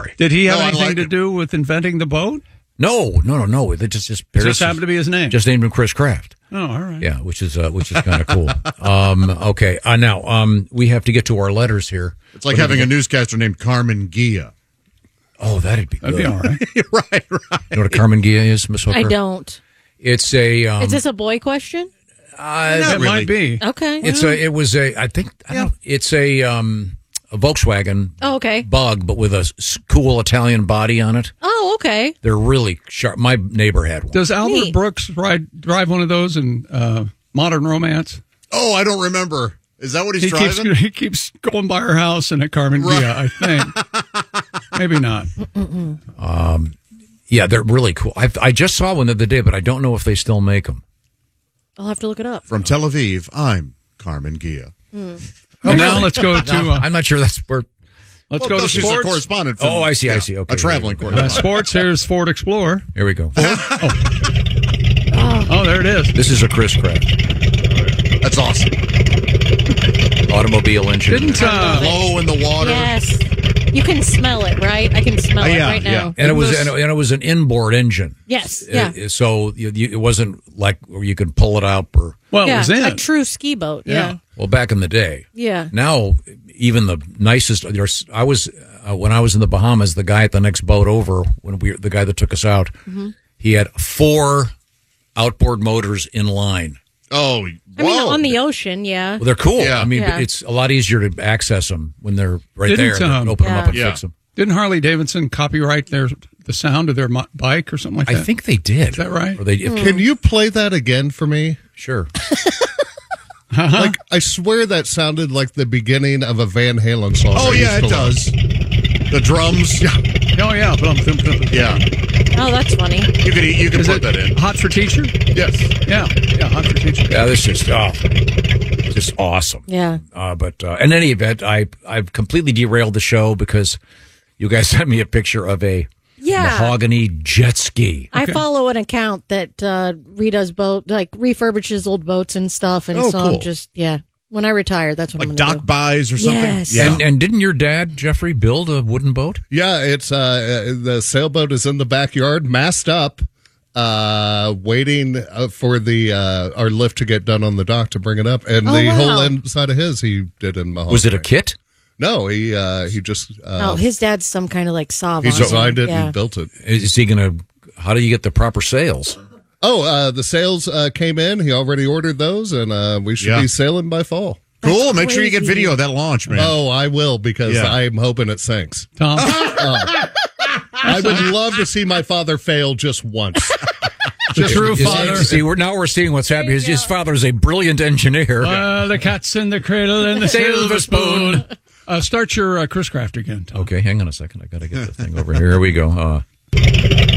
sorry. Did he have No, I anything like to it. do with inventing the boat? No. It just It just happened to be his name. Just named him Chris Kraft. Oh, all right. Yeah, which is kind of cool. Okay. Now we have to get to our letters here. It's like having a newscaster named Carmen Gia. Oh, that'd be good. That'd be all right. Right. You know what a Carmen Gia is, Miss Hooker? I don't. It's a. Is this a boy question? It might be. Okay. It's a Volkswagen Oh, okay. Bug, but with a cool Italian body on it. Oh, okay. They're really sharp. My neighbor had one. Does Albert Neat. Brooks drive one of those in Modern Romance? Oh, I don't remember. Is that what he's driving? He keeps going by her house in a Carmen Gia, I think. Maybe not. Yeah, they're really cool. I just saw one the other day, but I don't know if they still make them. I'll have to look it up. From Tel Aviv, I'm Carmen Gia. And now let's go to I'm not sure that's where. let's go to She's a sports. correspondent. From, I see. Okay, a traveling correspondent. Sports. Here's Ford Explorer. Here we go. Oh, there it is. This is a Chris Kraft That's awesome. automobile engine. Didn't Low in the water. Yes. You can smell it, right? I can smell it yeah, right now. yeah. And it was an inboard engine. Yes. Yeah. So it wasn't like where you could pull it up or. well, it Yeah. was in. A true ski boat. Yeah. Well, back in the day. Yeah. Now, even the nicest. I was when I was in the Bahamas. The guy at the next boat over, the guy that took us out, he had 4 outboard motors in line. Oh, I mean, whoa. on the ocean, yeah. Well, they're cool. Yeah. I mean, Yeah. it's a lot easier to access them when they're right Didn't, there. And open them up and yeah. fix them. Didn't Harley Davidson copyright the sound of their bike or something like that? I think they did. Is that right? Or they, Can you play that again for me? Sure. Like, I swear that sounded like the beginning of a Van Halen song. Oh, I yeah, used it to love. does. The drums. Yeah. Oh, yeah. Yeah. Oh, that's funny. You can Is put it that in. Hot for Teacher? Yes. Yeah. Yeah, Hot for Teacher. Yeah, this is just awesome. Yeah. But in any event, I've completely derailed the show because you guys sent me a picture of a mahogany jet ski. I follow an account that redoes refurbishes old boats and stuff. And Oh, so cool. I'm just, when I retire, that's what Like I'm going to dock do. buys or something? Yes. Yeah. And didn't your dad, Jeffrey, build a wooden boat? Yeah, it's the sailboat is in the backyard, mast up, waiting for our lift to get done on the dock to bring it up. And the whole inside of his, he did in mahogany. Was it a kit? No, he just his dad's some kind of like savant. he designed it Yeah. and built it. Is he going to? How do you get the proper sails? Oh, the sails came in. He already ordered those, and we should be sailing by fall. Cool. Make sure you get crazy. video of that launch, man. Oh, I will, because I'm hoping it sinks. Tom? I would love to see my father fail just once. The true father. See, we're seeing what's happening. His father is a brilliant engineer. The cat's in the cradle and the silver spoon. Start your Chris Kraft again, Tom. Okay, hang on a second. I got to get the thing over here. Here we go.